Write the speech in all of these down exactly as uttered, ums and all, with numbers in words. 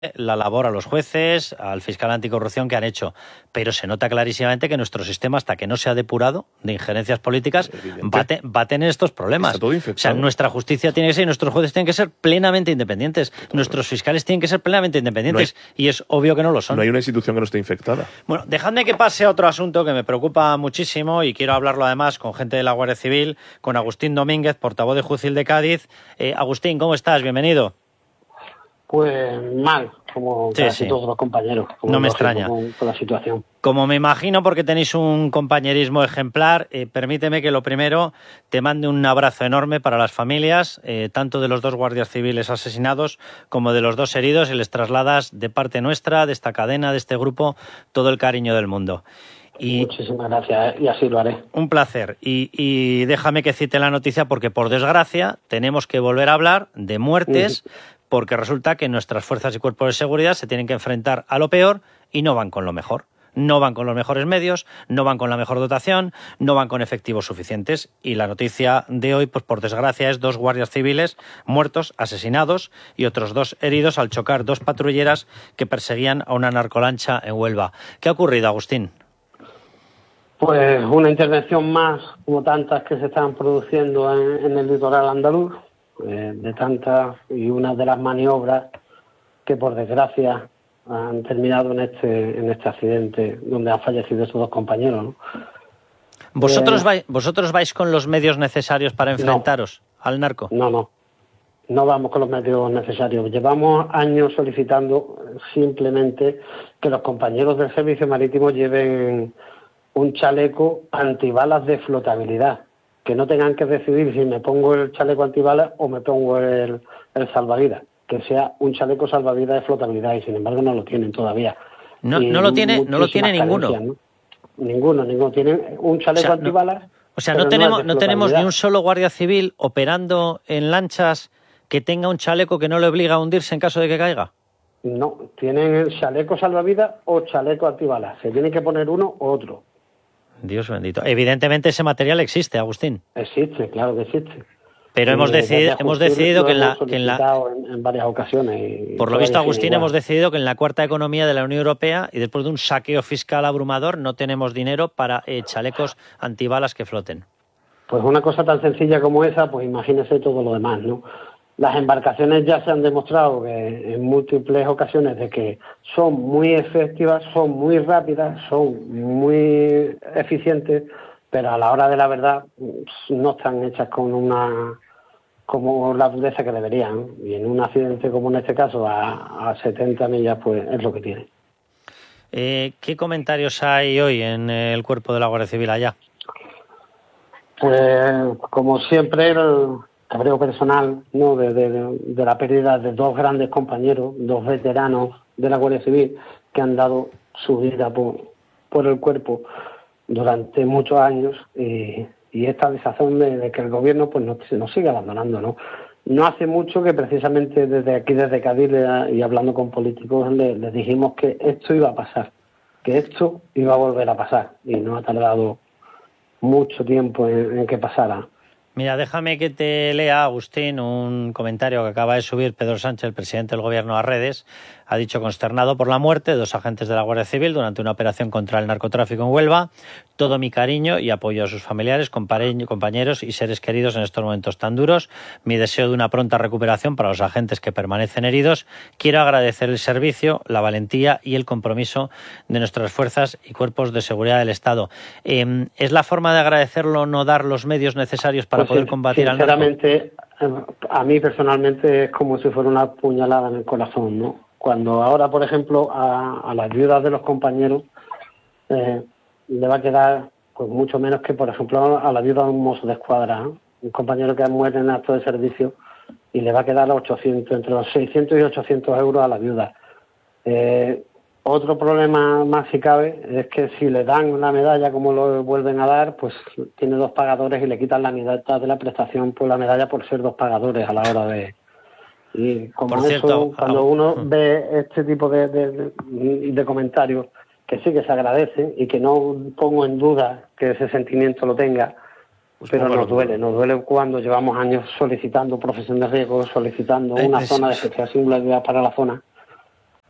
la labor a los jueces, al fiscal anticorrupción que han hecho, pero se nota clarísimamente que nuestro sistema, hasta que no se ha depurado de injerencias políticas, va a, te, va a tener estos problemas. Está todo infectado. O sea, nuestra justicia tiene que ser, y nuestros jueces tienen que ser plenamente independientes, Totalmente. Nuestros fiscales tienen que ser plenamente independientes, no hay, y es obvio que no lo son. No hay una institución que no esté infectada. Bueno, dejadme que pase a otro asunto que me preocupa muchísimo, y quiero hablarlo además con gente de la Guardia Civil, con Agustín Domínguez, portavoz de Jucil de Cádiz. Eh, Agustín, ¿cómo estás? Bienvenido. Pues mal, como sí, casi sí. todos los compañeros. Como no me extraña. Con, con la situación. Como me imagino, porque tenéis un compañerismo ejemplar, eh, permíteme que lo primero te mande un abrazo enorme para las familias, eh, tanto de los dos guardias civiles asesinados como de los dos heridos, y les trasladas de parte nuestra, de esta cadena, de este grupo, todo el cariño del mundo. Y muchísimas gracias, y así lo haré. Un placer. Y, y déjame que cite la noticia, porque por desgracia tenemos que volver a hablar de muertes, uh-huh. porque resulta que nuestras fuerzas y cuerpos de seguridad se tienen que enfrentar a lo peor y no van con lo mejor. No van con los mejores medios, no van con la mejor dotación, no van con efectivos suficientes. Y la noticia de hoy, pues por desgracia, es dos guardias civiles muertos, asesinados, y otros dos heridos al chocar dos patrulleras que perseguían a una narcolancha en Huelva. ¿Qué ha ocurrido, Agustín? Pues una intervención más, como tantas que se están produciendo en, en el litoral andaluz, eh, de tantas, y una de las maniobras que por desgracia han terminado en este en este accidente donde han fallecido estos dos compañeros, ¿no? ¿Vosotros, eh, vais, ¿Vosotros vais con los medios necesarios para enfrentaros no, al narco? No, no. No vamos con los medios necesarios. Llevamos años solicitando simplemente que los compañeros del servicio marítimo lleven un chaleco antibalas de flotabilidad, que no tengan que decidir si me pongo el chaleco antibalas o me pongo el, el salvavidas, que sea un chaleco salvavidas de flotabilidad, y sin embargo no lo tienen todavía. No, no lo tiene, no lo tiene ninguno. ¿No? Ninguno, ninguno. Tienen un chaleco o sea, No, antibalas. o sea, no tenemos, no, no tenemos ni un solo guardia civil operando en lanchas que tenga un chaleco que no le obliga a hundirse en caso de que caiga. No, tienen el chaleco salvavidas o chaleco antibalas. Se tiene que poner uno u otro. Dios bendito. Evidentemente ese material existe, Agustín. Existe, claro que existe. Pero hemos, y decidido, hemos decidido que en la... Que en, la en, en varias ocasiones. Y por lo visto, Agustín, hemos decidido que en la cuarta economía de la Unión Europea, y después de un saqueo fiscal abrumador, no tenemos dinero para eh, chalecos antibalas que floten. Pues una cosa tan sencilla como esa, pues imagínese todo lo demás, ¿no? Las embarcaciones ya se han demostrado que en múltiples ocasiones de que son muy efectivas, son muy rápidas, son muy eficientes, pero a la hora de la verdad no están hechas con una como la dureza que deberían. Y en un accidente como en este caso, a, a setenta millas, pues es lo que tiene. Eh, ¿Qué comentarios hay hoy en el cuerpo de la Guardia Civil allá? Pues como siempre, el cabreo personal, ¿no? de, de, de la pérdida de dos grandes compañeros, dos veteranos de la Guardia Civil que han dado su vida por, por el cuerpo durante muchos años, y, y esta desazón de, de que el gobierno pues nos, nos sigue abandonando, ¿no? No hace mucho que precisamente desde aquí, desde Cádiz, y hablando con políticos, les le dijimos que esto iba a pasar, que esto iba a volver a pasar, y no ha tardado mucho tiempo en, en que pasara. Mira, déjame que te lea, Agustín, un comentario que acaba de subir Pedro Sánchez, el presidente del Gobierno, a redes. Ha dicho: consternado por la muerte de dos agentes de la Guardia Civil durante una operación contra el narcotráfico en Huelva. Todo mi cariño y apoyo a sus familiares, compañeros y seres queridos en estos momentos tan duros. Mi deseo de una pronta recuperación para los agentes que permanecen heridos. Quiero agradecer el servicio, la valentía y el compromiso de nuestras fuerzas y cuerpos de seguridad del Estado. Eh, ¿Es la forma de agradecerlo no dar los medios necesarios para pues poder sí, combatir al narco? Sinceramente, a mí personalmente es como si fuera una puñalada en el corazón, ¿no? Cuando ahora, por ejemplo, a, a las viudas de los compañeros eh, le va a quedar pues mucho menos que, por ejemplo, a la viuda de un mozo de escuadra, ¿eh? Un compañero que muere en acto de servicio, y le va a quedar ochocientos, entre los seiscientos y ochocientos euros a la viuda. Eh, otro problema más, si cabe, es que si le dan la medalla como lo vuelven a dar, pues tiene dos pagadores y le quitan la mitad de la prestación por la medalla por ser dos pagadores a la hora de... Y como Por eso, cierto, cuando uno ve este tipo de, de, de, de comentarios, que sí que se agradecen y que no pongo en duda que ese sentimiento lo tenga, pues pero nos duele, nos duele cuando llevamos años solicitando profesión de riesgo, solicitando una eh, zona de especial singularidad para la zona,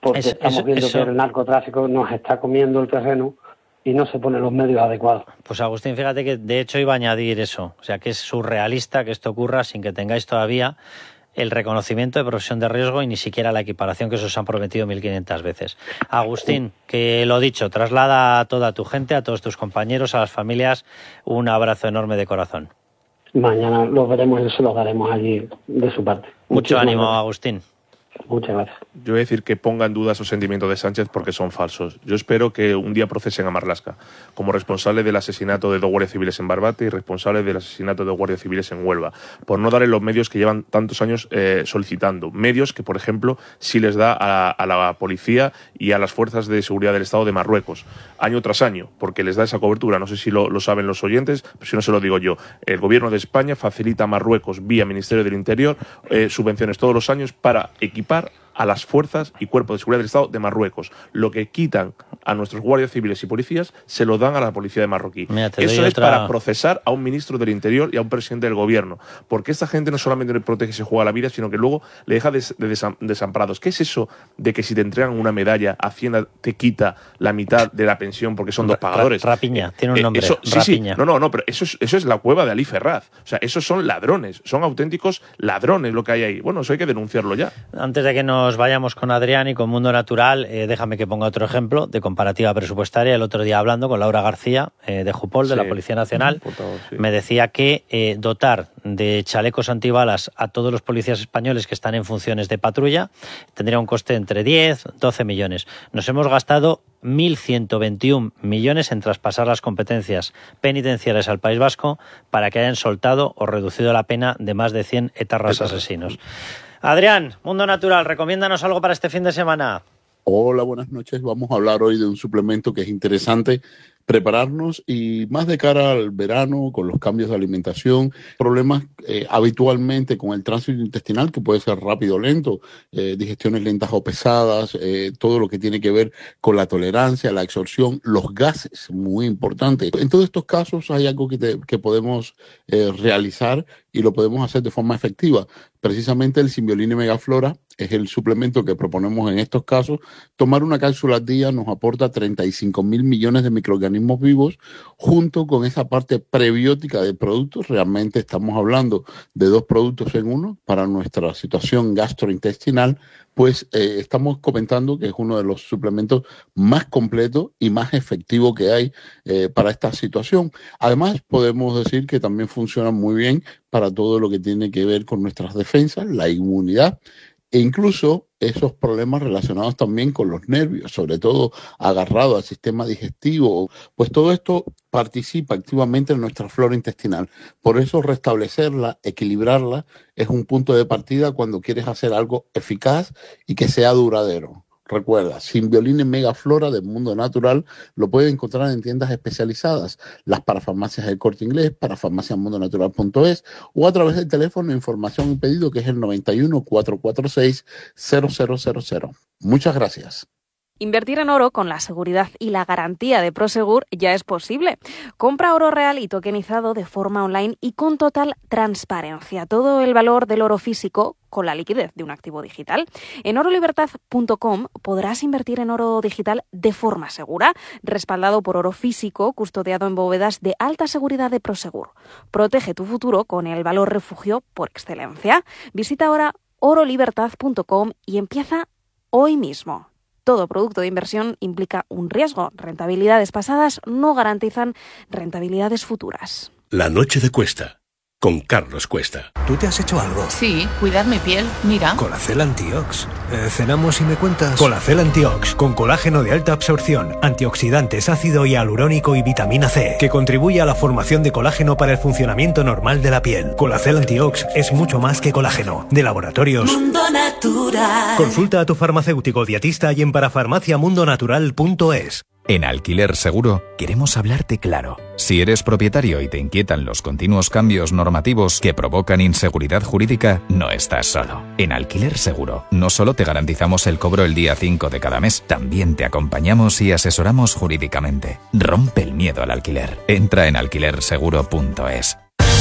porque es, estamos eso, viendo eso... que el narcotráfico nos está comiendo el terreno y no se ponen los medios adecuados. Pues Agustín, fíjate que de hecho iba a añadir eso, o sea que es surrealista que esto ocurra sin que tengáis todavía el reconocimiento de profesión de riesgo y ni siquiera la equiparación que os han prometido mil quinientas veces. Agustín, que lo dicho, traslada a toda tu gente, a todos tus compañeros, a las familias, un abrazo enorme de corazón. Mañana los veremos y se los daremos allí de su parte. Mucho ánimo, gracias. Agustín. Muchas gracias. Yo voy a decir que ponga en duda esos sentimientos de Sánchez porque son falsos. Yo espero que un día procesen a Marlaska como responsable del asesinato de dos guardias civiles en Barbate y responsable del asesinato de dos guardias civiles en Huelva, por no darle los medios que llevan tantos años eh, solicitando. Medios que, por ejemplo, sí les da a, a la policía y a las fuerzas de seguridad del Estado de Marruecos, año tras año, porque les da esa cobertura. No sé si lo, lo saben los oyentes, pero si no se lo digo yo. El Gobierno de España facilita a Marruecos, vía Ministerio del Interior, eh, subvenciones todos los años para equipar a las fuerzas y cuerpos de seguridad del Estado de Marruecos. Lo que quitan a nuestros guardias civiles y policías se lo dan a la policía de Marroquí. Mira, eso es otra... para procesar a un ministro del Interior y a un presidente del gobierno, porque esta gente no solamente le protege y se juega la vida, sino que luego le deja des de desam desamparados. ¿Qué es eso de que si te entregan una medalla, Hacienda te quita la mitad de la pensión porque son dos pagadores? Rapiña, tiene un nombre. Eh, eso, sí, Rapiña. Sí, no, no, no, pero eso es, eso es la cueva de Ali Ferraz. O sea, esos son ladrones, son auténticos ladrones lo que hay ahí. Bueno, eso hay que denunciarlo ya. Antes de que nos vayamos con Adrián y con Mundo Natural, eh, déjame que ponga otro ejemplo de comparativa presupuestaria. El otro día hablando con Laura García eh, de Jupol, de sí. la Policía Nacional, favor, sí. me decía que eh, dotar de chalecos antibalas a todos los policías españoles que están en funciones de patrulla tendría un coste entre diez, doce millones. Nos hemos gastado mil ciento veintiún millones en traspasar las competencias penitenciarias al País Vasco para que hayan soltado o reducido la pena de más de cien etarras asesinos. Adrián, Mundo Natural, recomiéndanos algo para este fin de semana. Hola, buenas noches. Vamos a hablar hoy de un suplemento que es interesante prepararnos y más de cara al verano, con los cambios de alimentación, problemas eh, habitualmente con el tránsito intestinal, que puede ser rápido o lento, eh, digestiones lentas o pesadas, eh, todo lo que tiene que ver con la tolerancia, la absorción, los gases, muy importante. En todos estos casos hay algo que, te, que podemos eh, realizar y lo podemos hacer de forma efectiva. Precisamente el Symbioline Megaflora es el suplemento que proponemos en estos casos. Tomar una cápsula al día nos aporta treinta y cinco mil millones de microorganismos vivos, junto con esa parte prebiótica de productos. Realmente estamos hablando de dos productos en uno para nuestra situación gastrointestinal. Pues eh, estamos comentando que es uno de los suplementos más completos y más efectivos que hay eh, para esta situación. Además, podemos decir que también funciona muy bien para todo lo que tiene que ver con nuestras defensas, la inmunidad, e incluso esos problemas relacionados también con los nervios, sobre todo agarrado al sistema digestivo. Pues todo esto participa activamente en nuestra flora intestinal. Por eso restablecerla, equilibrarla, es un punto de partida cuando quieres hacer algo eficaz y que sea duradero. Recuerda, Symbioline Megaflora del Mundo Natural lo puedes encontrar en tiendas especializadas, las parafarmacias del Corte Inglés, parafarmacias mundo natural punto es o a través del teléfono información y pedido que es el noventa y uno, cuatrocientos cuarenta y seis, cero cero cero cero. Muchas gracias. Invertir en oro con la seguridad y la garantía de Prosegur ya es posible. Compra oro real y tokenizado de forma online y con total transparencia. Todo el valor del oro físico con la liquidez de un activo digital. En oro libertad punto com podrás invertir en oro digital de forma segura, respaldado por oro físico, custodiado en bóvedas de alta seguridad de Prosegur. Protege tu futuro con el valor refugio por excelencia. Visita ahora oro libertad punto com y empieza hoy mismo. Todo producto de inversión implica un riesgo. Rentabilidades pasadas no garantizan rentabilidades futuras. La noche de Cuesta, con Carlos Cuesta. ¿Tú te has hecho algo? Sí, cuidar mi piel, mira. Colacel Antiox. Eh, ¿Cenamos y me cuentas? Colacel Antiox, con colágeno de alta absorción, antioxidantes, ácido hialurónico y vitamina C, que contribuye a la formación de colágeno para el funcionamiento normal de la piel. Colacel Antiox es mucho más que colágeno. De Laboratorios Mundo Natural. Consulta a tu farmacéutico dietista y en parafarmacia mundo natural punto es. En Alquiler Seguro queremos hablarte claro. Si eres propietario y te inquietan los continuos cambios normativos que provocan inseguridad jurídica, no estás solo. En Alquiler Seguro no solo te garantizamos el cobro el día cinco de cada mes, también te acompañamos y asesoramos jurídicamente. Rompe el miedo al alquiler. Entra en alquiler seguro punto es.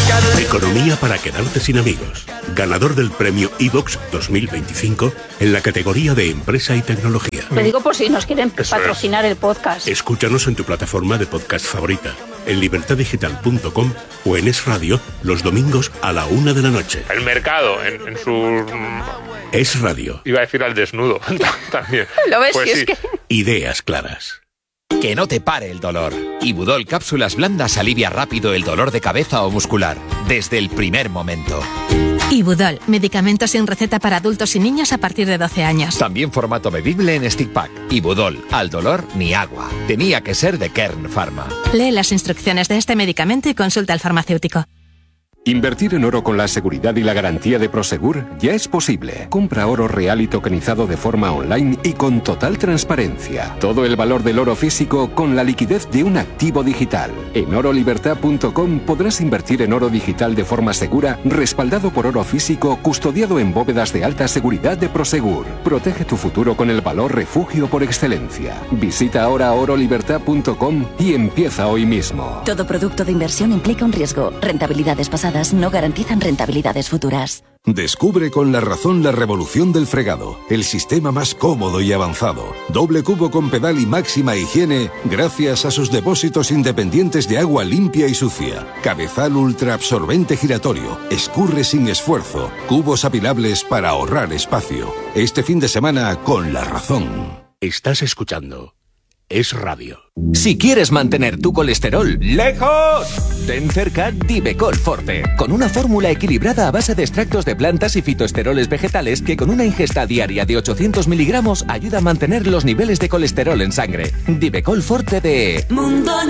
Economía para quedarte sin amigos. Ganador del premio iVoox dos mil veinticinco en la categoría de Empresa y Tecnología. Lo digo por si nos quieren Eso patrocinar el podcast. Escúchanos en tu plataforma de podcast favorita, en libertad digital punto com o en Es Radio los domingos a la una de la noche. El mercado, en, en su... Es Radio. Iba a decir al desnudo también. ¿Lo ves? Pues Si sí. es que... Ideas claras. Que no te pare el dolor. Ibudol Cápsulas Blandas alivia rápido el dolor de cabeza o muscular, desde el primer momento. Ibudol, medicamento sin receta para adultos y niños a partir de doce años. También formato bebible en stick pack. Ibudol, al dolor ni agua. Tenía que ser de Kern Pharma. Lee las instrucciones de este medicamento y consulta al farmacéutico. Invertir en oro con la seguridad y la garantía de Prosegur ya es posible. Compra oro real y tokenizado de forma online y con total transparencia. Todo el valor del oro físico con la liquidez de un activo digital. En oro libertad punto com podrás invertir en oro digital de forma segura, respaldado por oro físico, custodiado en bóvedas de alta seguridad de Prosegur. Protege tu futuro con el valor refugio por excelencia. Visita ahora oro libertad punto com y empieza hoy mismo. Todo producto de inversión implica un riesgo. Rentabilidades pasadas no garantizan rentabilidades futuras. Descubre con La Razón la revolución del fregado, el sistema más cómodo y avanzado. Doble cubo con pedal y máxima higiene gracias a sus depósitos independientes de agua limpia y sucia. Cabezal ultra absorbente giratorio, escurre sin esfuerzo, cubos apilables para ahorrar espacio. Este fin de semana con La Razón. Estás escuchando Es Radio. Si quieres mantener tu colesterol lejos, ten cerca Divecol Forte, con una fórmula equilibrada a base de extractos de plantas y fitoesteroles vegetales que con una ingesta diaria de ochocientos miligramos ayuda a mantener los niveles de colesterol en sangre. Divecol Forte de Mundo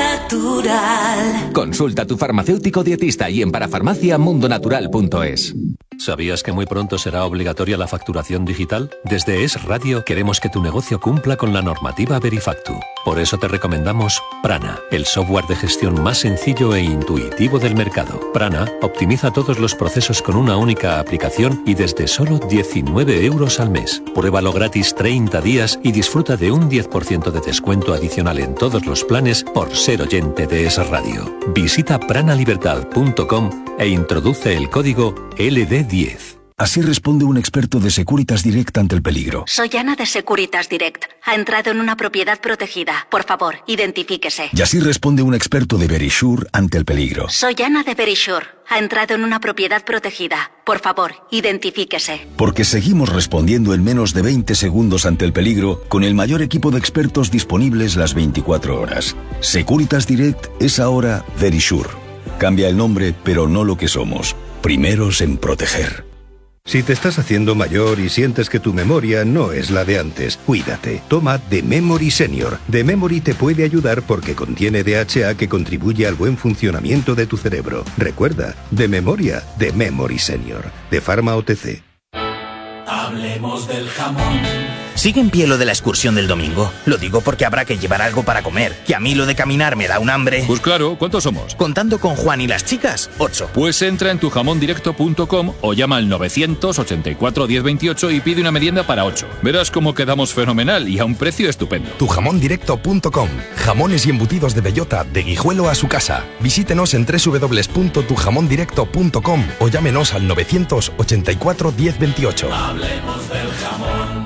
Natural. Consulta a tu farmacéutico dietista y en parafarmacia mundonatural punto es. ¿Sabías que muy pronto será obligatoria la facturación digital? Desde Es Radio queremos que tu negocio cumpla con la normativa Verifactu. Por eso te recomendamos Prana, el software de gestión más sencillo e intuitivo del mercado. Prana optimiza todos los procesos con una única aplicación y desde solo diecinueve euros al mes. Pruébalo gratis treinta días y disfruta de un diez por ciento de descuento adicional en todos los planes por ser oyente de Es Radio. Visita prana libertad punto com e introduce el código L D diez. Así responde un experto de Securitas Direct ante el peligro. Soy Ana de Securitas Direct. Ha entrado en una propiedad protegida. Por favor, identifíquese. Y así responde un experto de Verisure ante el peligro. Soy Ana de Verisure. Ha entrado en una propiedad protegida. Por favor, identifíquese. Porque seguimos respondiendo en menos de veinte segundos ante el peligro con el mayor equipo de expertos disponibles las veinticuatro horas. Securitas Direct es ahora Verisure. Cambia el nombre, pero no lo que somos. Primeros en proteger. Si te estás haciendo mayor y sientes que tu memoria no es la de antes, cuídate. Toma The Memory Senior. The Memory te puede ayudar porque contiene D H A que contribuye al buen funcionamiento de tu cerebro. Recuerda, de memoria, The Memory Senior. De Pharma O T C. Hablemos del jamón. ¿Sigue en pie lo de la excursión del domingo? Lo digo porque habrá que llevar algo para comer, que a mí lo de caminar me da un hambre. Pues claro, ¿cuántos somos? Contando con Juan y las chicas, ocho. Pues entra en tu jamón directo punto com o llama al novecientos ochenta y cuatro diez veintiocho y pide una merienda para ocho. Verás cómo quedamos fenomenal y a un precio estupendo. tu jamón directo punto com. Jamones y embutidos de bellota, de Guijuelo a su casa. Visítenos en doble u doble u doble u punto tu jamón directo punto com o llámenos al novecientos ochenta y cuatro diez veintiocho. Hablemos del jamón.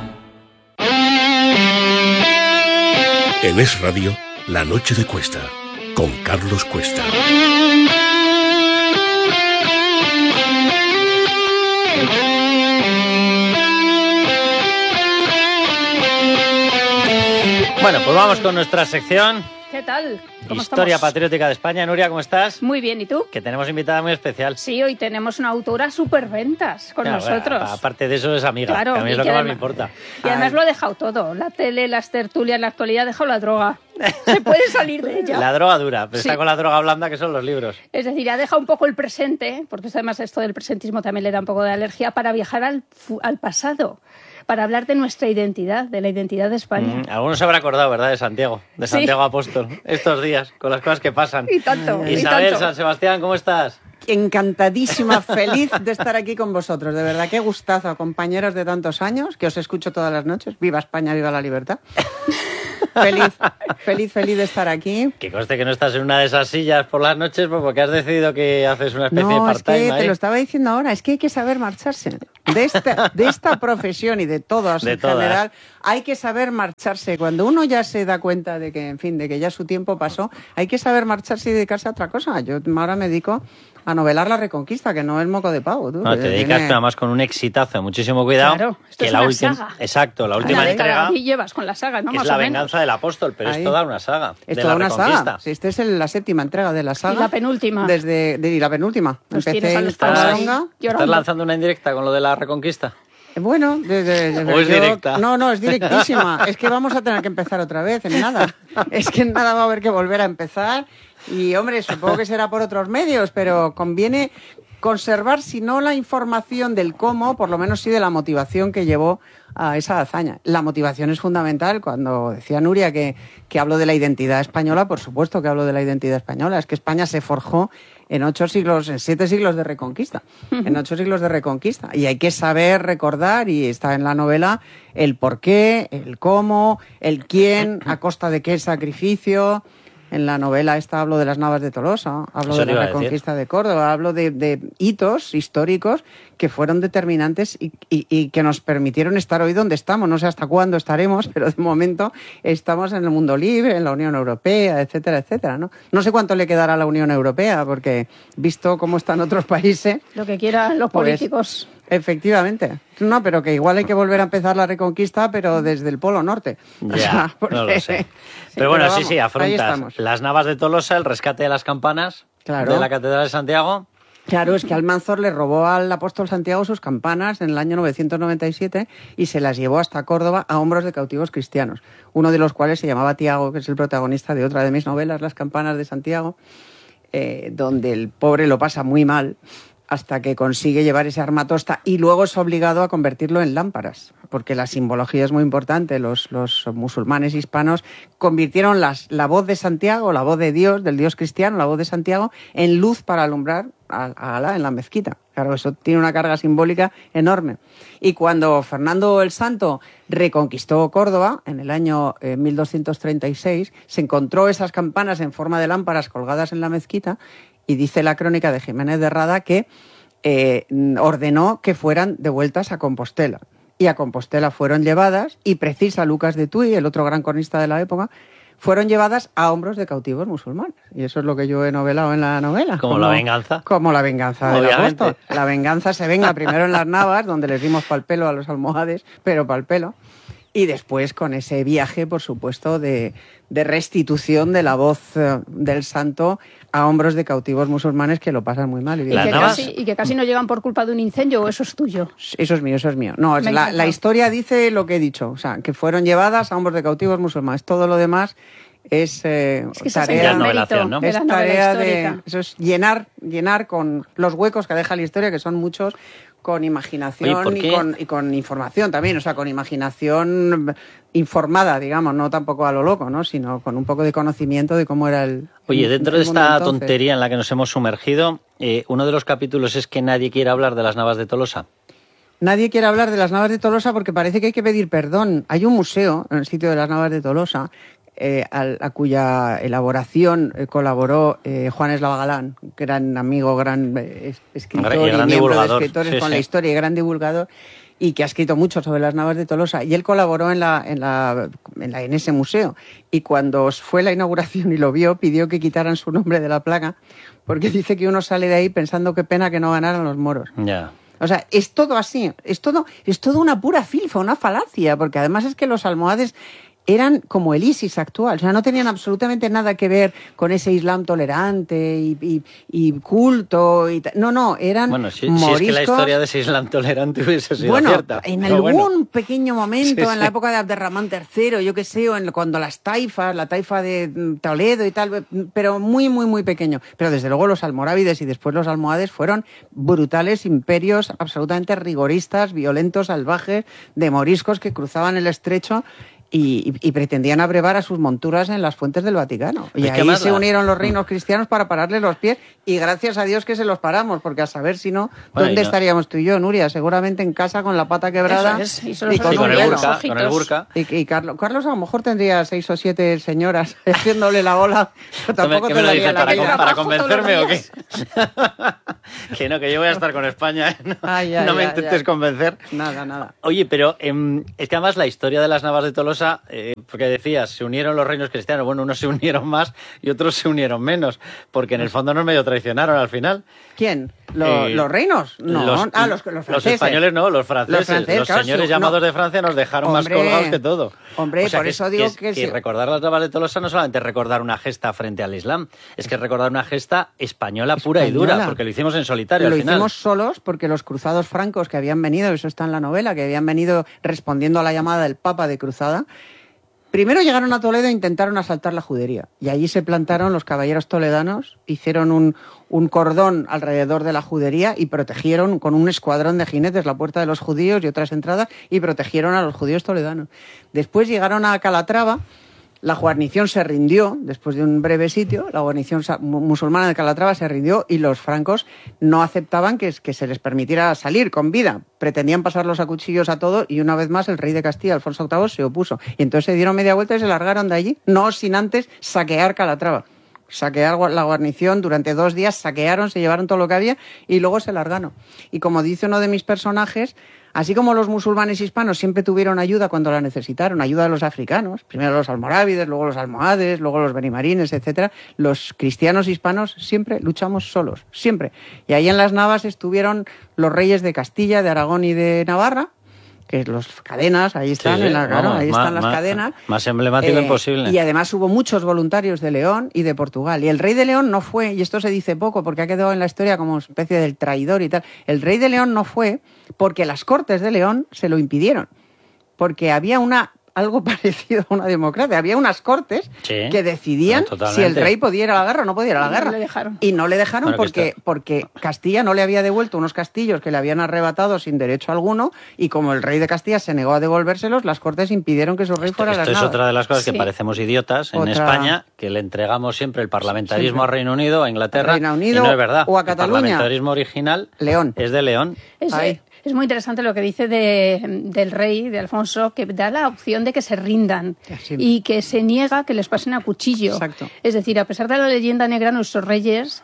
En Es Radio, La Noche de Cuesta, con Carlos Cuesta. Bueno, pues vamos con nuestra sección. ¿Qué tal? ¿Cómo Historia estamos? Patriótica de España. Nuria, ¿cómo estás? Muy bien, ¿y tú? Que tenemos invitada muy especial. Sí, hoy tenemos una autora superventas con Claro, nosotros. a- Aparte de eso es amiga, Claro, que a mí y es lo que que más además- me importa. Y además lo ha dejado todo. La tele, las tertulias, la actualidad, ha dejado la droga. Se puede salir de ella. La droga dura, pero Sí. está con la droga blanda que son los libros. Es decir, ha dejado un poco el presente, porque además esto del presentismo también le da un poco de alergia, para viajar al, fu- al pasado, para hablar de nuestra identidad, de la identidad de España. Mm, algunos se habrá acordado, ¿verdad? De Santiago, de Sí. Santiago Apóstol, estos días, con las cosas que pasan. Y tanto, y Isabel, tanto. San Sebastián, ¿cómo estás? Encantadísima, feliz de estar aquí con vosotros. De verdad, qué gustazo, compañeros de tantos años, que os escucho todas las noches. Viva España, viva la libertad. Feliz, feliz, feliz de estar aquí. Que conste que no estás en una de esas sillas por las noches pues porque has decidido que haces una especie no, de part-time. Es que ahí. te lo estaba diciendo ahora, es que hay que saber marcharse. De esta, de esta profesión y de todas de en todas. general, hay que saber marcharse. Cuando uno ya se da cuenta de que, en fin, de que ya su tiempo pasó, hay que saber marcharse y dedicarse a otra cosa. Yo ahora me dedico a novelar La Reconquista, que no es moco de pavo. Tú, No, te dedicas tiene... nada más con un exitazo, muchísimo cuidado. Claro, esto que es la una última, saga. Exacto, la última La de entrega Cadavid llevas con la saga, ¿no? es Más la o menos. venganza del apóstol, pero Ahí. es toda una saga. Es de toda la una Reconquista. saga. Sí, esta es el- la séptima entrega de la saga. Y la penúltima. Desde, de, y la penúltima. Pues Empecé tienes a los esta fans ahí milonga. llorando. ¿Estás lanzando una indirecta con lo de la Reconquista? Bueno, de, de, de- ¿O es yo- directa? No, no, es directísima. Es que vamos a tener que empezar otra vez, en nada. Es que en nada va a haber que volver a empezar. Y, hombre, supongo que será por otros medios, pero conviene conservar, si no la información del cómo, por lo menos sí de la motivación que llevó a esa hazaña. La motivación es fundamental. Cuando decía Nuria que, que hablo de la identidad española, por supuesto que hablo de la identidad española. Es que España se forjó en ocho siglos, en siete siglos de reconquista. En ocho siglos de reconquista. Y hay que saber recordar, y está en la novela, el por qué, el cómo, el quién, a costa de qué sacrificio. En la novela esta hablo de las Navas de Tolosa, hablo Eso de te iba la a decir. Reconquista de Córdoba, hablo de, de hitos históricos que fueron determinantes y, y- y que nos permitieron estar hoy donde estamos. No sé hasta cuándo estaremos, pero de momento estamos en el mundo libre, en la Unión Europea, etcétera, etcétera, ¿no? No sé cuánto le quedará a la Unión Europea, porque visto cómo están otros países... Lo que quieran los Pues, políticos. Efectivamente. No, pero que igual hay que volver a empezar la Reconquista, pero desde el Polo Norte. O Ya, sea, porque- no lo sé. Sí, Pero bueno, pero sí, vamos, sí, ahí afrontas estamos. las Navas de Tolosa, el rescate de las campanas Claro. de la Catedral de Santiago. Claro, es que Almanzor le robó al apóstol Santiago sus campanas en el año novecientos noventa y siete y se las llevó hasta Córdoba a hombros de cautivos cristianos, uno de los cuales se llamaba Tiago, que es el protagonista de otra de mis novelas, Las campanas de Santiago, eh, donde el pobre lo pasa muy mal hasta que consigue llevar ese armatosta y luego es obligado a convertirlo en lámparas, porque la simbología es muy importante. Los, los musulmanes hispanos convirtieron las, la voz de Santiago, la voz de Dios, del Dios cristiano, la voz de Santiago, en luz para alumbrar a, a Alá en la mezquita. Claro, eso tiene una carga simbólica enorme. Y cuando Fernando el Santo reconquistó Córdoba, en el año eh, mil doscientos treinta y seis, se encontró esas campanas en forma de lámparas colgadas en la mezquita. Y dice la crónica de Jiménez de Rada que eh, ordenó que fueran devueltas a Compostela. Y a Compostela fueron llevadas, y precisa Lucas de Tuy, el otro gran cronista de la época, fueron llevadas a hombros de cautivos musulmanes. Y eso es lo que yo he novelado en la novela. Como la venganza. Como la venganza del Obviamente. apóstol. La venganza se venga primero en las Navas, donde les dimos pal pelo a los almohades, pero pal pelo. Y después con ese viaje, por supuesto, de, de restitución de la voz eh, del santo a hombros de cautivos musulmanes que lo pasan muy mal. Y que, casi, y que casi no llegan por culpa de un incendio, o eso es tuyo. Eso es mío, eso es mío. No, es Me la, encanta. la historia dice lo que he dicho, o sea, que fueron llevadas a hombros de cautivos musulmanes. Todo lo demás es, eh, Es que ese es tarea, el mérito ¿no? de es la novela tarea de, histórica. eso es llenar, llenar con los huecos que deja la historia, que son muchos, con imaginación Oye, ¿por y, qué? con, y con información también, o sea, con imaginación informada, digamos, no tampoco a lo loco, ¿no? Sino con un poco de conocimiento de cómo era el. Oye, el- dentro el de mundo esta entonces. tontería en la que nos hemos sumergido, eh, uno de los capítulos es que nadie quiere hablar de las Navas de Tolosa. Nadie quiere hablar de las Navas de Tolosa porque parece que hay que pedir perdón. Hay un museo en el sitio de las Navas de Tolosa eh, al- a cuya elaboración eh, colaboró eh, Juan Eslava Galán, gran amigo, gran eh, es- escritor Y y, gran miembro divulgador, de escritores sí, con sí. la historia y gran divulgador, y que ha escrito mucho sobre las Navas de Tolosa. Y él colaboró en, la, en, la, en, la, en ese museo. Y cuando fue la inauguración y lo vio, pidió que quitaran su nombre de la placa, porque dice que uno sale de ahí pensando qué pena que no ganaran los moros. Ya. O sea, es todo así, es todo, es todo una pura filfa, una falacia, porque además es que los almohades eran como el ISIS actual, o sea, no tenían absolutamente nada que ver con ese Islam tolerante y, y, y culto. Y ta- no, no, eran Bueno, si, si moriscos. es que la historia de ese Islam tolerante hubiese sido Bueno, cierta. en Pero algún bueno. pequeño momento, Sí, en la sí. época de Abderramán tercero, yo qué sé, o en, cuando las taifas, la taifa de mm, Toledo y tal, pero muy, muy, muy pequeño. Pero desde luego los almorávides y después los almohades fueron brutales imperios absolutamente rigoristas, violentos, salvajes, de moriscos que cruzaban el estrecho Y, y, y pretendían abrevar a sus monturas en las fuentes del Vaticano. Y es ahí que se la... unieron los reinos cristianos para pararles los pies, y gracias a Dios que se los paramos, porque a saber si no, bueno, ¿dónde no... estaríamos tú y yo, Nuria? Seguramente en casa con la pata quebrada es, y, y con, sí, con, el burka, con el burka. Y, y Carlos, Carlos a lo mejor tendría seis o siete señoras haciéndole la ola, pero tampoco ¿Qué te me lo dices, la para, vida. ¿Para convencerme o qué? Que no, que yo voy a estar con España. No, ay, ay, no me ay, intentes ay. convencer. Nada, nada. Oye, pero eh, es que además la historia de las Navas de Tolosa, eh, porque decías, se unieron los reinos cristianos. Bueno, unos se unieron más y otros se unieron menos, porque en el fondo nos medio traicionaron al final. ¿Quién? ¿Lo, eh, ¿Los reinos? No, los, ah, los, los franceses. Los españoles no, los franceses. Los, franceses, los claro, señores sí, llamados no. de Francia nos dejaron hombre, más colgados que todo. Hombre, o sea, por que, eso digo que, que... que sí. recordar las Navas de Tolosa no solamente es recordar una gesta frente al Islam, es que es recordar una gesta española pura española. y dura, porque lo hicimos en solitario Lo al final. hicimos solos porque los cruzados francos que habían venido, eso está en la novela, que habían venido respondiendo a la llamada del Papa de cruzada, primero llegaron a Toledo e intentaron asaltar la judería. Y allí se plantaron los caballeros toledanos, hicieron un, un cordón alrededor de la judería y protegieron con un escuadrón de jinetes la puerta de los judíos y otras entradas y protegieron a los judíos toledanos. Después llegaron a Calatrava. La guarnición se rindió, después de un breve sitio, la guarnición musulmana de Calatrava se rindió y los francos no aceptaban que, que se les permitiera salir con vida. Pretendían pasarlos a cuchillos a todo y una vez más el rey de Castilla, Alfonso octavo, se opuso. Y entonces se dieron media vuelta y se largaron de allí, no sin antes saquear Calatrava. Saquear la guarnición, durante dos días saquearon, se llevaron todo lo que había y luego se largaron. Y como dice uno de mis personajes, así como los musulmanes hispanos siempre tuvieron ayuda cuando la necesitaron, ayuda de los africanos, primero los almorávides, luego los almohades, luego los benimarines, etcétera, los cristianos hispanos siempre luchamos solos, siempre. Y ahí en las Navas estuvieron los reyes de Castilla, de Aragón y de Navarra, que los cadenas, ahí están, sí, en la, claro, vamos, ahí más, están las más, cadenas. Más emblemático eh, imposible. Y además hubo muchos voluntarios de León y de Portugal. Y el rey de León no fue, y esto se dice poco porque ha quedado en la historia como especie del traidor y tal, el rey de León no fue porque las Cortes de León se lo impidieron. Porque había una... algo parecido a una democracia. Había unas cortes sí, que decidían no, si el rey podía ir a la guerra o no podía ir a la y guerra. No le dejaron. Y no le dejaron bueno, porque, está... porque Castilla no le había devuelto unos castillos que le habían arrebatado sin derecho alguno, y como el rey de Castilla se negó a devolvérselos, las cortes impidieron que su rey esto, fuera a las Esto es Navas. otra de las cosas sí. que parecemos idiotas en otra... España, que le entregamos siempre el parlamentarismo sí, a Reino Unido, a Inglaterra, Reino Unido, y no es verdad. o a Cataluña. El parlamentarismo original León. es de León. Es, es muy interesante lo que dice de, del rey, de Alfonso, que da la opción de que se rindan sí. y que se niega que les pasen a cuchillo. Exacto. Es decir, a pesar de la leyenda negra, nuestros reyes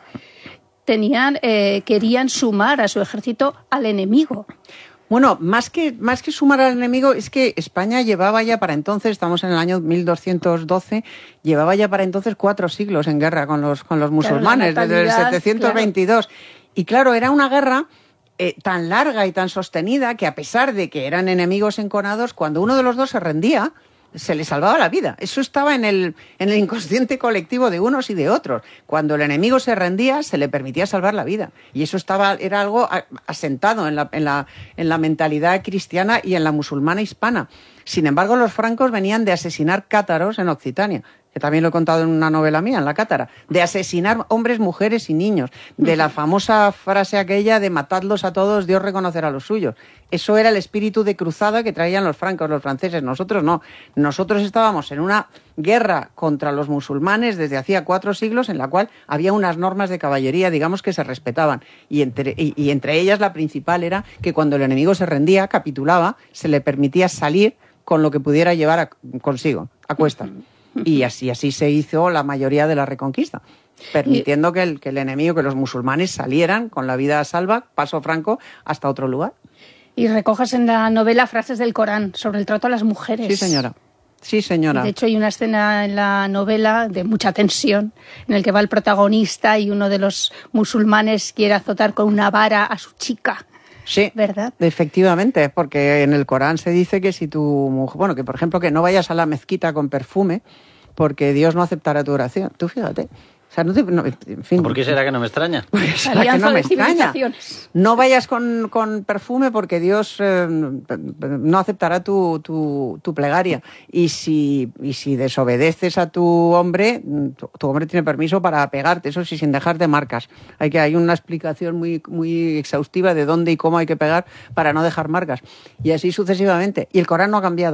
tenían, eh, querían sumar a su ejército al enemigo. Bueno, más que, más que sumar al enemigo, es que España llevaba ya para entonces, estamos en el año mil doscientos doce, llevaba ya para entonces cuatro siglos en guerra con los, con los musulmanes, claro, desde el setecientos veintidós. Claro. Y claro, era una guerra eh, tan larga y tan sostenida que, a pesar de que eran enemigos enconados, cuando uno de los dos se rendía, se le salvaba la vida. Eso estaba en el, en el inconsciente colectivo de unos y de otros. Cuando el enemigo se rendía, se le permitía salvar la vida. Y eso estaba, era algo asentado en la, en la, en la mentalidad cristiana y en la musulmana hispana. Sin embargo, los francos venían de asesinar cátaros en Occitania, que también lo he contado en una novela mía, en La Cátara, de asesinar hombres, mujeres y niños, de la famosa frase aquella de matadlos a todos, Dios reconocerá a los suyos. Eso era el espíritu de cruzada que traían los francos, los franceses. Nosotros no. Nosotros estábamos en una guerra contra los musulmanes desde hacía cuatro siglos, en la cual había unas normas de caballería, digamos, que se respetaban. Y entre, y, y entre ellas la principal era que cuando el enemigo se rendía, capitulaba, se le permitía salir con lo que pudiera llevar a, consigo, a cuestas. Y así, así se hizo la mayoría de la Reconquista, permitiendo que el, que el enemigo, que los musulmanes salieran con la vida a salva, paso franco, hasta otro lugar. Y recoges en la novela frases del Corán sobre el trato a las mujeres. Sí, señora. Sí, señora. De hecho, hay una escena en la novela de mucha tensión, en el que va el protagonista y uno de los musulmanes quiere azotar con una vara a su chica. Sí, ¿verdad? Efectivamente, porque en el Corán se dice que si tu mujer, bueno, que por ejemplo que no vayas a la mezquita con perfume, porque Dios no aceptará tu oración. Tú fíjate. O sea, no te, no, en fin. ¿Por qué será que no me extraña? ¿Será que no me extraña? No vayas con, con perfume porque Dios eh, no aceptará tu, tu, tu plegaria. Y si, y si desobedeces a tu hombre, tu, tu hombre tiene permiso para pegarte, eso sí, sin dejarte marcas. Hay, que, hay una explicación muy, muy exhaustiva de dónde y cómo hay que pegar para no dejar marcas. Y así sucesivamente. Y el Corán no ha cambiado.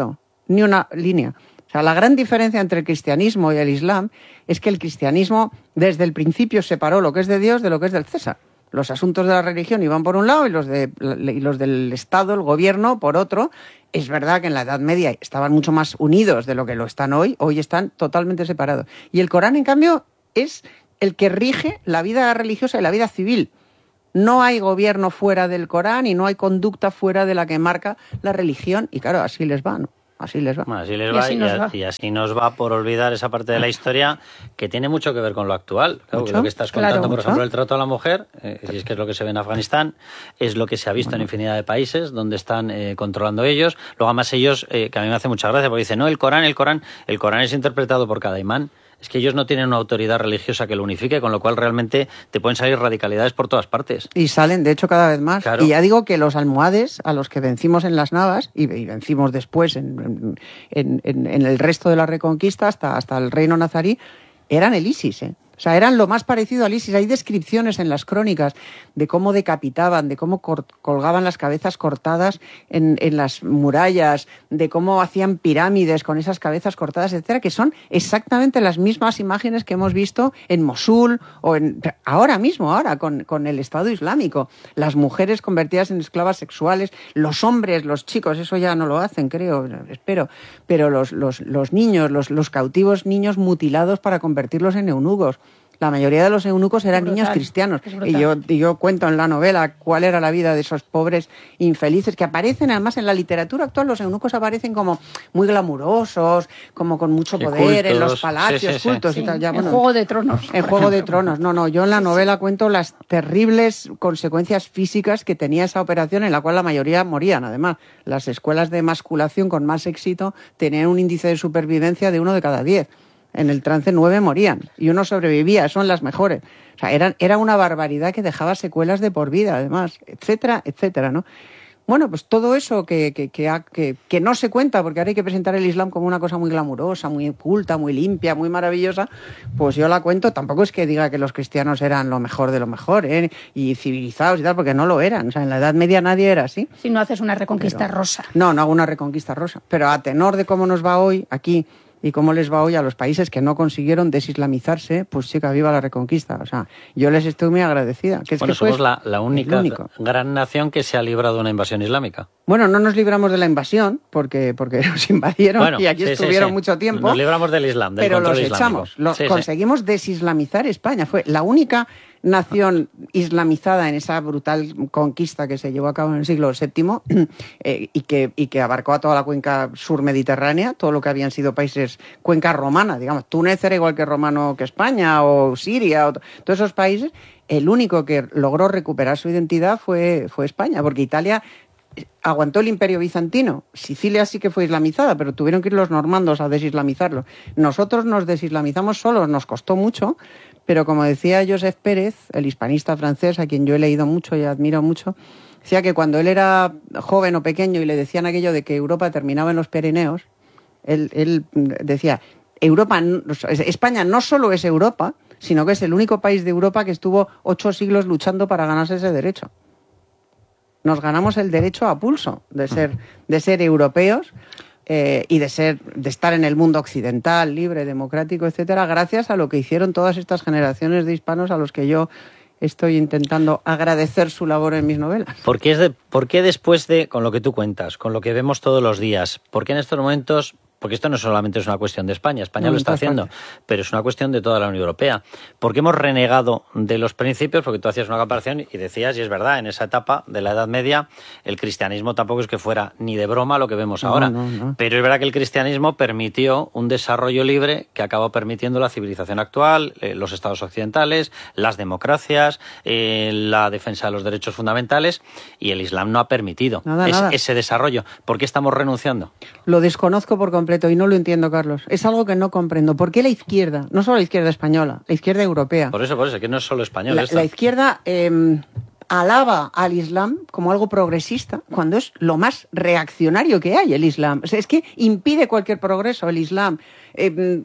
ni una línea. O sea, la gran diferencia entre el cristianismo y el islam es que el cristianismo desde el principio separó lo que es de Dios de lo que es del César. Los asuntos de la religión iban por un lado y los, de, y los del Estado, el gobierno, por otro. Es verdad que en la Edad Media estaban mucho más unidos de lo que lo están hoy. Hoy están totalmente separados. Y el Corán, en cambio, es el que rige la vida religiosa y la vida civil. No hay gobierno fuera del Corán y no hay conducta fuera de la que marca la religión. Y claro, así les va, ¿no? Así les va. Bueno, así les va y, así y, a, va y así nos va por olvidar esa parte de la historia que tiene mucho que ver con lo actual. Claro, lo que estás contando, claro, por ejemplo, el trato a la mujer, eh, y es que es lo que se ve en Afganistán, es lo que se ha visto bueno. en infinidad de países donde están eh, controlando ellos. Luego, además, ellos, eh, que a mí me hace mucha gracia, porque dicen, no, el Corán, el Corán, el Corán es interpretado por cada imán. Es que ellos no tienen una autoridad religiosa que lo unifique, con lo cual realmente te pueden salir radicalidades por todas partes. Y salen, de hecho, cada vez más. Claro. Y ya digo que los almohades, a los que vencimos en las Navas, y, y vencimos después en, en, en, en el resto de la Reconquista, hasta, hasta el reino nazarí, eran el ISIS, ¿eh? O sea, eran lo más parecido al ISIS. Hay descripciones en las crónicas de cómo decapitaban, de cómo colgaban las cabezas cortadas en, en las murallas, de cómo hacían pirámides con esas cabezas cortadas, etcétera, que son exactamente las mismas imágenes que hemos visto en Mosul o en, ahora mismo, ahora, con, con el Estado Islámico. Las mujeres convertidas en esclavas sexuales, los hombres, los chicos, eso ya no lo hacen, creo, espero, pero los, los, los niños, los, los cautivos niños mutilados para convertirlos en eunucos. La mayoría de los eunucos eran brutal, niños cristianos. Y yo, y yo cuento en la novela cuál era la vida de esos pobres infelices que aparecen, además, en la literatura actual. Los eunucos aparecen como muy glamurosos, como con mucho poder, cultos, en los palacios, sí, sí, cultos sí. y tal. Ya, en bueno, Juego de Tronos. En Juego de Tronos. No, no, yo en la novela cuento las terribles consecuencias físicas que tenía esa operación, en la cual la mayoría morían. Además, las escuelas de emasculación con más éxito tenían un índice de supervivencia de uno de cada diez. En el trance nueve morían y uno sobrevivía, son las mejores. O sea, eran, era una barbaridad que dejaba secuelas de por vida, además, etcétera, etcétera, ¿no? Bueno, pues todo eso que, que, que, ha, que, que no se cuenta, porque ahora hay que presentar el Islam como una cosa muy glamurosa, muy culta, muy limpia, muy maravillosa, pues yo la cuento. Tampoco es que diga que los cristianos eran lo mejor de lo mejor, ¿eh? Y civilizados y tal, porque no lo eran. O sea, en la Edad Media nadie era así. Si no haces una reconquista Pero, rosa. No, no hago una reconquista rosa. Pero a tenor de cómo nos va hoy aquí, y cómo les va hoy a los países que no consiguieron desislamizarse, pues chica, viva la Reconquista. O sea, yo les estoy muy agradecida. Que es bueno, que somos fue la, la única gran nación que se ha librado de una invasión islámica. Bueno, no nos libramos de la invasión, porque, porque nos invadieron bueno, y aquí sí, estuvieron sí, sí. mucho tiempo. Nos libramos del Islam, del pero control los islámico. echamos. Los, sí, conseguimos sí. desislamizar España. Fue la única nación islamizada en esa brutal conquista que se llevó a cabo en el siglo séptimo eh, y, que, y que abarcó a toda la cuenca sur-mediterránea, todo lo que habían sido países, cuenca romana, digamos. Túnez era igual que romano que España, o Siria, o todos esos países. El único que logró recuperar su identidad fue, fue España, porque Italia aguantó el Imperio Bizantino. Sicilia sí que fue islamizada, pero tuvieron que ir los normandos a desislamizarlo. Nosotros nos desislamizamos solos, nos costó mucho, pero como decía Joseph Pérez, el hispanista francés, a quien yo he leído mucho y admiro mucho, decía que cuando él era joven o pequeño y le decían aquello de que Europa terminaba en los Pirineos, él, él decía, Europa, España no solo es Europa, sino que es el único país de Europa que estuvo ocho siglos luchando para ganarse ese derecho. Nos ganamos el derecho a pulso de ser, de ser europeos eh, y de ser, de estar en el mundo occidental, libre, democrático, etcétera, gracias a lo que hicieron todas estas generaciones de hispanos a los que yo estoy intentando agradecer su labor en mis novelas. ¿Por qué, es de, ¿Por qué después de, con lo que tú cuentas, con lo que vemos todos los días, por qué en estos momentos... Porque esto no solamente es una cuestión de España, España no, lo está haciendo, España. Pero es una cuestión de toda la Unión Europea. ¿Por qué hemos renegado de los principios? Porque tú hacías una comparación y decías, y es verdad, en esa etapa de la Edad Media, el cristianismo tampoco es que fuera ni de broma lo que vemos no, ahora. No, no. Pero es verdad que el cristianismo permitió un desarrollo libre que acabó permitiendo la civilización actual, eh, los estados occidentales, las democracias, eh, la defensa de los derechos fundamentales, y el Islam no ha permitido nada, es, nada. ese desarrollo. ¿Por qué estamos renunciando? Lo desconozco por completo. Y no lo entiendo, Carlos. Es algo que no comprendo. ¿Por qué la izquierda, no solo la izquierda española, la izquierda europea? Por eso, por eso, que no es solo español. La, la izquierda, eh, alaba al Islam como algo progresista, cuando es lo más reaccionario que hay el Islam. O sea, es que impide cualquier progreso el Islam. Eh,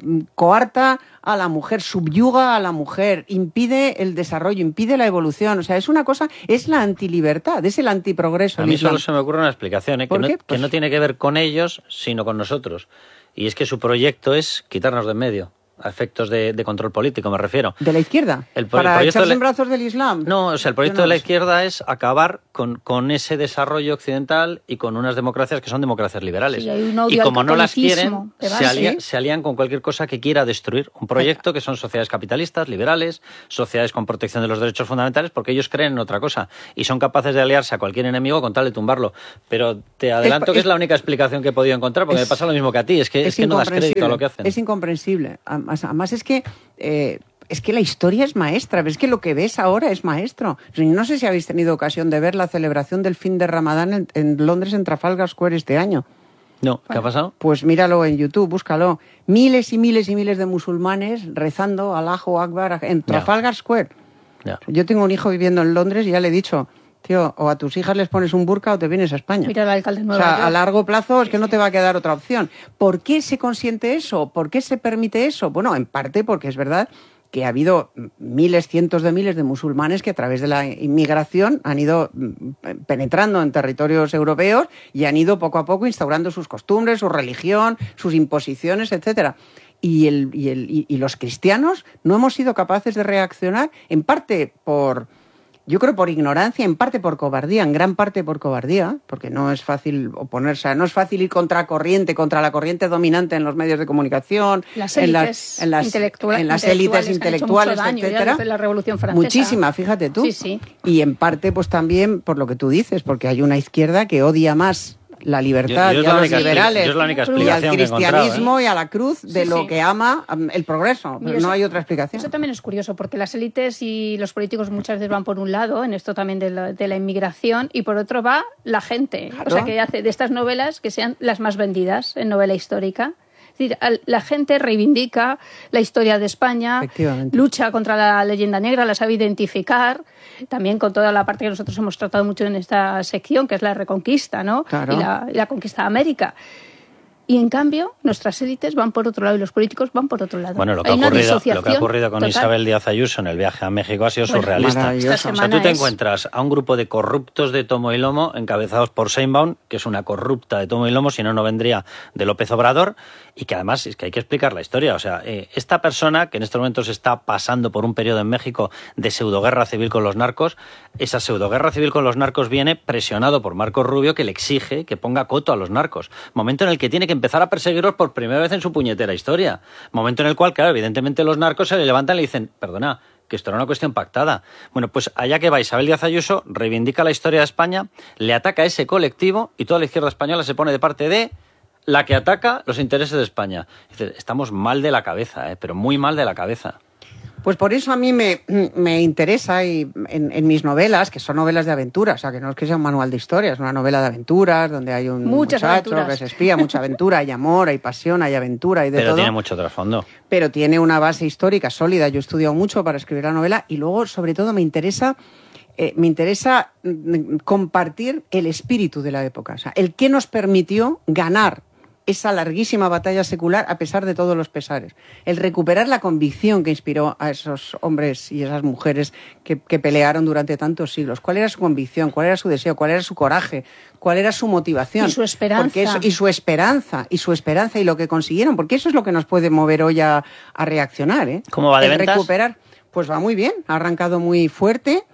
coarta a la mujer, subyuga a la mujer, impide el desarrollo, impide la evolución. O sea, es una cosa, es la antilibertad, es el antiprogreso. A el mí Islam. solo se me ocurre una explicación, ¿eh? que, no, qué? que Pues... no tiene que ver con ellos, sino con nosotros. Y es que su proyecto es quitarnos de en medio. A efectos de, de control político, me refiero. ¿De la izquierda? El, ¿Para el echarse de, en brazos del Islam? No, o sea, el proyecto no de la sé. izquierda es acabar con, con ese desarrollo occidental y con unas democracias que son democracias liberales. Sí, hay un odio y como al no las quieren, catolicismo, se, alía, se alían con cualquier cosa que quiera destruir un proyecto que son sociedades capitalistas, liberales, sociedades con protección de los derechos fundamentales, porque ellos creen en otra cosa y son capaces de aliarse a cualquier enemigo con tal de tumbarlo. Pero te adelanto es, que es, es la única explicación que he podido encontrar, porque es, me pasa lo mismo que a ti, es que, es es que no das crédito a lo que hacen. Es incomprensible. Además, además es que... Eh, es que la historia es maestra, es que lo que ves ahora es maestro. No sé si habéis tenido ocasión de ver la celebración del fin de Ramadán en, en Londres, en Trafalgar Square este año. No, ¿qué ha pasado? Pues míralo en YouTube, búscalo. Miles y miles y miles de musulmanes rezando Allahu Akbar en Trafalgar Square. Ya. Yo tengo un hijo viviendo en Londres y ya le he dicho, tío, o a tus hijas les pones un burka o te vienes a España. Mira al alcalde de Nueva O sea, York. a largo plazo es que no te va a quedar otra opción. ¿Por qué se consiente eso? ¿Por qué se permite eso? Bueno, en parte porque es verdad que ha habido miles, cientos de miles de musulmanes que a través de la inmigración han ido penetrando en territorios europeos y han ido poco a poco instaurando sus costumbres, su religión, sus imposiciones, etcétera. Y, el, y, el, y, y los cristianos no hemos sido capaces de reaccionar, en parte por... Yo creo por ignorancia, en parte por cobardía, en gran parte por cobardía, porque no es fácil oponerse, o sea, no es fácil ir contra corriente, contra la corriente dominante en los medios de comunicación, las en élites las, en las, intelectuales, en las élites intelectuales, daño, etcétera. desde la Revolución Francesa. Muchísima, fíjate tú. Sí, sí. Y en parte, pues también por lo que tú dices, porque hay una izquierda que odia más la libertad yo, yo y a los única, liberales yo es la única y al cristianismo ¿eh? y a la cruz de sí, lo sí. que ama el progreso. Mira, no eso, hay otra explicación. Eso también es curioso, porque las élites y los políticos muchas veces van por un lado, en esto también de la, de la inmigración, y por otro va la gente. Claro. O sea, que hace de estas novelas que sean las más vendidas en novela histórica. Es decir, la gente reivindica la historia de España, lucha contra la leyenda negra, la sabe identificar, también con toda la parte que nosotros hemos tratado mucho en esta sección, que es la reconquista, ¿no? Claro. Y, la, y la conquista de América. Y en cambio, nuestras élites van por otro lado y los políticos van por otro lado. Bueno, lo que, ha ocurrido, lo que ha ocurrido con total. Isabel Díaz Ayuso en el viaje a México ha sido bueno, surrealista. O sea, tú te es... encuentras a un grupo de corruptos de tomo y lomo encabezados por Sheinbaum, que es una corrupta de tomo y lomo, si no, no vendría de López Obrador, y que además es que hay que explicar la historia. O sea, eh, esta persona que en estos momentos está pasando por un periodo en México de pseudoguerra civil con los narcos, esa pseudoguerra civil con los narcos viene presionado por Marco Rubio, que le exige que ponga coto a los narcos. Momento en el que tiene que empezar a perseguirlos por primera vez en su puñetera historia. Momento en el cual, claro, evidentemente los narcos se le levantan y le dicen, perdona, que esto era una cuestión pactada. Bueno, pues allá que va Isabel Díaz Ayuso, reivindica la historia de España, le ataca a ese colectivo y toda la izquierda española se pone de parte de la que ataca los intereses de España. Dice, estamos mal de la cabeza, ¿eh? Pero muy mal de la cabeza. Pues por eso a mí me, me interesa y en, en mis novelas, que son novelas de aventuras, o sea, que no es que sea un manual de historia, es una novela de aventuras, donde hay un Muchas muchacho aventuras. que se espía, mucha aventura, hay amor, hay pasión, hay aventura, hay de Pero todo. tiene mucho trasfondo. Pero tiene una base histórica sólida. Yo he estudiado mucho para escribir la novela y luego, sobre todo, me interesa... Eh, me interesa mm, compartir el espíritu de la época, o sea, el que nos permitió ganar esa larguísima batalla secular a pesar de todos los pesares. El recuperar la convicción que inspiró a esos hombres y esas mujeres que, que pelearon durante tantos siglos. ¿Cuál era su convicción? ¿Cuál era su deseo? ¿Cuál era su coraje? ¿Cuál era su motivación? Y su esperanza. Porque eso, y su esperanza, y su esperanza, y lo que consiguieron, porque eso es lo que nos puede mover hoy a, a reaccionar, ¿eh? ¿Cómo va de el ventas? Recuperar, pues va muy bien, ha arrancado muy fuerte.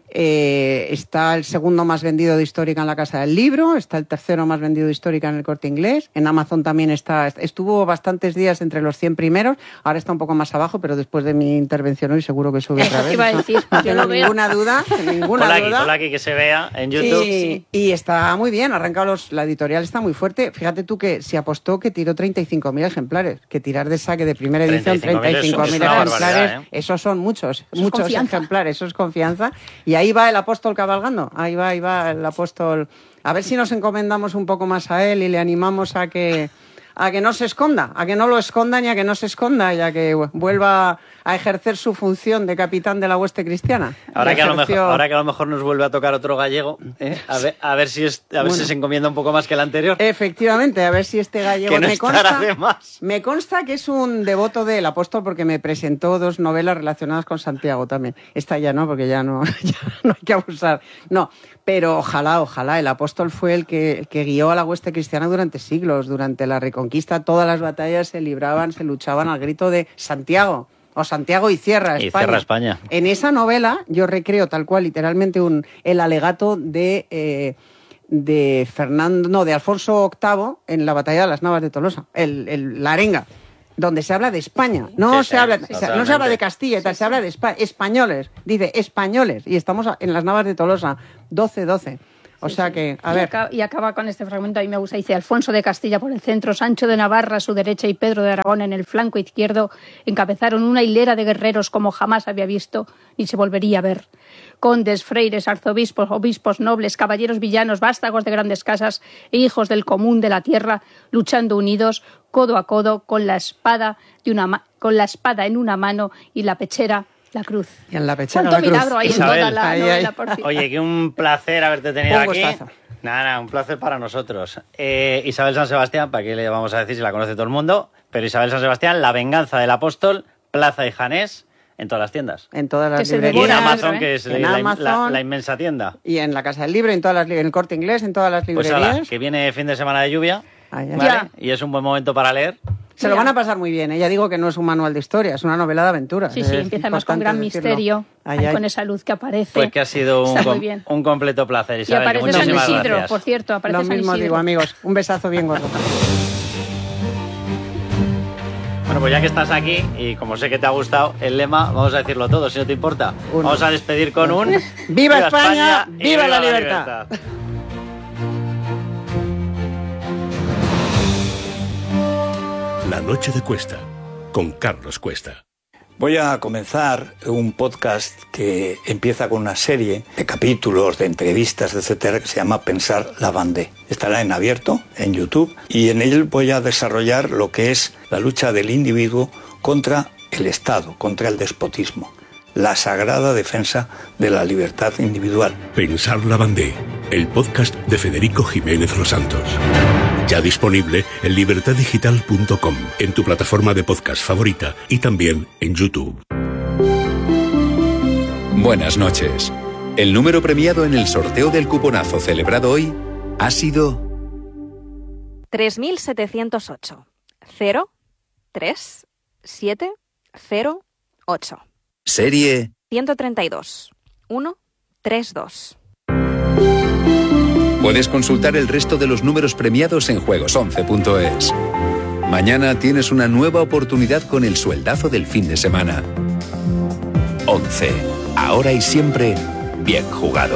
Eh, está el segundo más vendido de Histórica en la Casa del Libro, está el tercero más vendido de Histórica en el Corte Inglés, en Amazon también está, estuvo bastantes días entre los cien primeros, ahora está un poco más abajo, pero después de mi intervención hoy seguro que sube otra vez. Iba a decir, no yo tengo lo veo. ninguna duda, ninguna Ponla aquí, duda. ponla aquí que se vea en YouTube. Y, y está muy bien, ha arrancado los, la editorial está muy fuerte. Fíjate tú que se apostó que tiró treinta y cinco mil ejemplares, que tirar de saque de primera edición treinta y cinco mil ejemplares, ¿eh? Esos son muchos, Eso muchos es ejemplares, eso es confianza. Y ahí va el apóstol cabalgando, ahí va, ahí va el apóstol. A ver si nos encomendamos un poco más a él y le animamos a que a que no se esconda, a que no lo escondan y a que no se esconda y a que vuelva a ejercer su función de capitán de la hueste cristiana. Ahora que, ejerció... a lo mejor, ahora que a lo mejor nos vuelve a tocar otro gallego, ¿eh? a, ver, a ver, si, es, a ver bueno, si se encomienda un poco más que el anterior. Efectivamente, a ver si este gallego... Que no me, consta, de más. me consta que es un devoto del apóstol porque me presentó dos novelas relacionadas con Santiago también. Esta ya no, porque ya no, ya no hay que abusar. No, pero ojalá, ojalá, el apóstol fue el que, el que guió a la hueste cristiana durante siglos, durante la Reconquista. Todas las batallas se libraban, se luchaban al grito de Santiago. O Santiago y cierra España. Y cierra España. En esa novela yo recreo tal cual, literalmente, un, el alegato de, eh, de Fernando, no, de Alfonso octavo en la batalla de las Navas de Tolosa, el, el, la arenga, donde se habla de España. No, sí, se, habla, sí, no se habla de Castilla y tal, se habla de España, españoles. Dice españoles. Y estamos en las Navas de Tolosa, doce doce. O sí, sea sí. que, a y ver... Acaba, y acaba con este fragmento, a mí me gusta, dice: Alfonso de Castilla por el centro, Sancho de Navarra a su derecha y Pedro de Aragón en el flanco izquierdo encabezaron una hilera de guerreros como jamás había visto ni se volvería a ver. Condes, freires, arzobispos, obispos, nobles, caballeros villanos, vástagos de grandes casas e hijos del común de la tierra, luchando unidos, codo a codo, con la espada, de una, con la espada en una mano y la pechera la cruz. Y en la pechera ¿Cuánto la cruz? milagro hay Isabel, en toda la ahí, novela, ahí. por cierto? Oye, que un placer haberte tenido un aquí. gustazo. Nada, nada, un placer para nosotros. Eh, Isabel San Sebastián, ¿para qué le vamos a decir si la conoce todo el mundo? Pero Isabel San Sebastián, La venganza del apóstol, Plaza y Janés, en todas las tiendas. En todas las Que se librerías. Y en devora, Amazon, ¿eh? que es En la, Amazon. la- la inmensa tienda. Y en la Casa del Libro, en, todas las, li- en el Corte Inglés, en todas las Pues librerías. ala, que viene fin de semana de lluvia, Ay, ay. ¿vale? Ya. Y es un buen momento para leer. Se lo van a pasar muy bien. ¿eh? Ya digo que no es un manual de historia, es una novela de aventuras. Sí, sí, Es empieza además con importante gran decirlo. misterio, Ay, ahí ay. con esa luz que aparece. Pues que ha sido un, Está muy com- bien. un completo placer, Y Isabel. que aparece San muchísimas Isidro, gracias. por cierto, aparece Lo San mismo Isidro. digo, amigos. Un besazo bien gordo. Bueno, pues ya que estás aquí, y como sé que te ha gustado el lema, vamos a decirlo todo, si no te importa. Uno. Vamos a despedir con un... ¡Viva España! y ¡Viva la libertad! La noche de Cuesta, con Carlos Cuesta. Voy a comenzar un podcast que empieza con una serie de capítulos, de entrevistas, etcétera, que se llama Pensar la Vendée. Estará en abierto, en YouTube, y en él voy a desarrollar lo que es la lucha del individuo contra el Estado, contra el despotismo, la sagrada defensa de la libertad individual. Pensar la Vendée, el podcast de Federico Jiménez Los Santos. Ya disponible en libertad digital punto com, en tu plataforma de podcast favorita y también en YouTube. Buenas noches. El número premiado en el sorteo del cuponazo celebrado hoy ha sido tres mil setecientos ocho. cero, tres, siete, cero, ocho. serie ciento treinta y dos. uno, tres, dos. Puedes consultar el resto de los números premiados en juegos once punto es. Mañana tienes una nueva oportunidad con el sueldazo del fin de semana. once. Ahora y siempre, bien jugado.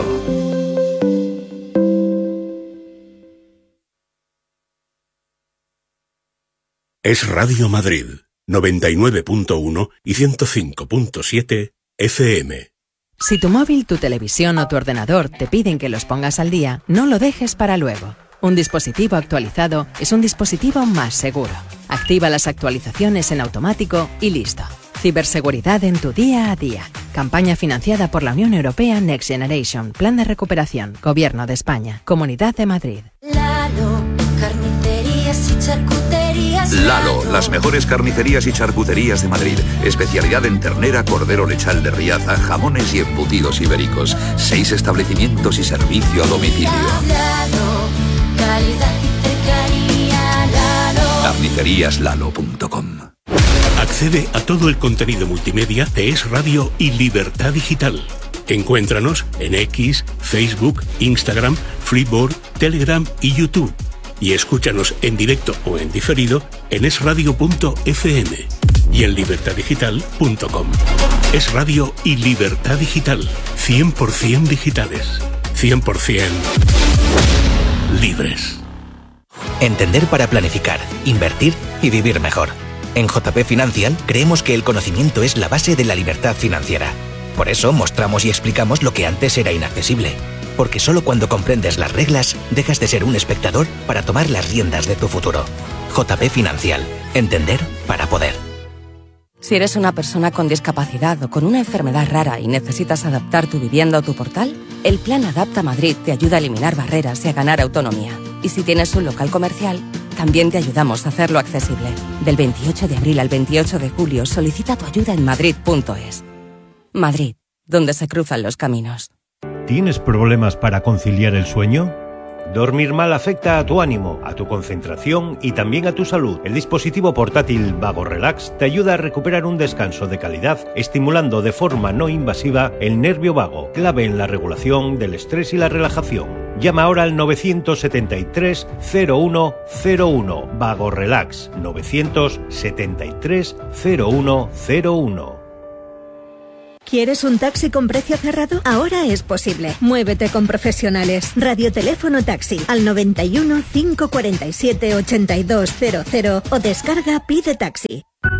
Es Radio Madrid, noventa y nueve punto uno y ciento cinco punto siete F M. Si tu móvil, tu televisión o tu ordenador te piden que los pongas al día, no lo dejes para luego. Un dispositivo actualizado es un dispositivo más seguro. Activa las actualizaciones en automático y listo. Ciberseguridad en tu día a día. Campaña financiada por la Unión Europea Next Generation. Plan de recuperación. Gobierno de España. Comunidad de Madrid. Lalo, carnicerías y charcuterías. Lalo, las mejores carnicerías y charcuterías de Madrid. Especialidad en ternera, cordero lechal de Riaza, jamones y embutidos ibéricos. Seis establecimientos y servicio a domicilio. Lalo, calidad y cercanía. Lalo. carnicerías lalo punto com. Accede a todo el contenido multimedia de Es Radio y Libertad Digital. Encuéntranos en X, Facebook, Instagram, Flipboard, Telegram y YouTube. Y escúchanos en directo o en diferido en es radio punto efe eme y en libertad digital punto com. Es Radio y Libertad Digital. cien por ciento digitales. cien por ciento libres. Entender para planificar, invertir y vivir mejor. En J P Financial creemos que el conocimiento es la base de la libertad financiera. Por eso mostramos y explicamos lo que antes era inaccesible. Porque solo cuando comprendes las reglas, dejas de ser un espectador para tomar las riendas de tu futuro. J P Financial. Entender para poder. Si eres una persona con discapacidad o con una enfermedad rara y necesitas adaptar tu vivienda o tu portal, el Plan Adapta Madrid te ayuda a eliminar barreras y a ganar autonomía. Y si tienes un local comercial, también te ayudamos a hacerlo accesible. Del veintiocho de abril al veintiocho de julio solicita tu ayuda en madrid punto es. Madrid, donde se cruzan los caminos. ¿Tienes problemas para conciliar el sueño? Dormir mal afecta a tu ánimo, a tu concentración y también a tu salud. El dispositivo portátil Vago Relax te ayuda a recuperar un descanso de calidad, estimulando de forma no invasiva el nervio vago, clave en la regulación del estrés y la relajación. Llama ahora al novecientos setenta y tres cero uno cero uno. Vago Relax, novecientos setenta y tres cero uno cero uno. ¿Quieres un taxi con precio cerrado? Ahora es posible. Muévete con profesionales. Radioteléfono Taxi al noventa y uno, cinco cuarenta y siete, ochenta y dos cero cero o descarga Pide Taxi.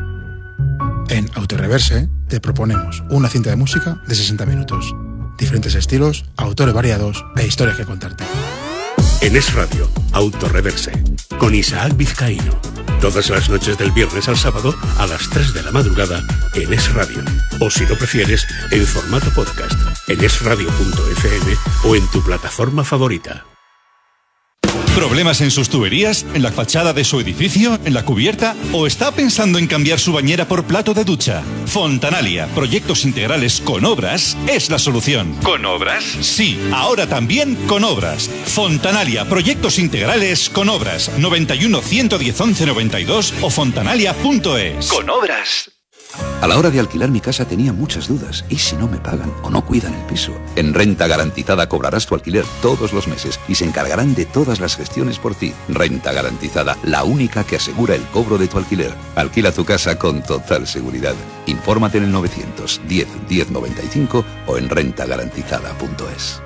En Autoreverse te proponemos una cinta de música de sesenta minutos. Diferentes estilos, autores variados e historias que contarte. En Es Radio, Autoreverse, con Isaac Vizcaíno. Todas las noches del viernes al sábado a las tres de la madrugada en Es Radio. O si lo prefieres, en formato podcast, en es radio punto efe eme o en tu plataforma favorita. ¿Problemas en sus tuberías? ¿En la fachada de su edificio? ¿En la cubierta? ¿O está pensando en cambiar su bañera por plato de ducha? Fontanalia, proyectos integrales con obras, es la solución. ¿Con obras? Sí, ahora también con obras. Fontanalia, proyectos integrales con obras. noventa y uno, ciento diez, once noventa y dos o fontanalia punto es. Con obras. A la hora de alquilar mi casa tenía muchas dudas. ¿Y si no me pagan o no cuidan el piso? En Renta Garantizada cobrarás tu alquiler todos los meses y se encargarán de todas las gestiones por ti. Renta Garantizada, la única que asegura el cobro de tu alquiler. Alquila tu casa con total seguridad. Infórmate en el novecientos diez, diez noventa y cinco o en renta garantizada punto es.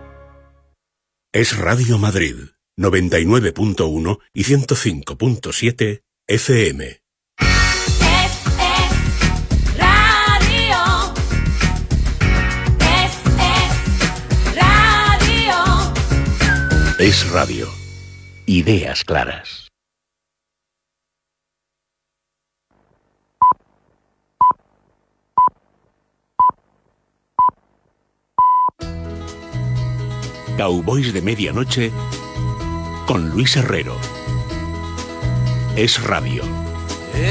Es Radio Madrid, noventa y nueve punto uno y ciento cinco punto siete efe eme. Es Radio. Ideas claras. Cowboys de Medianoche con Luis Herrero. Es Radio.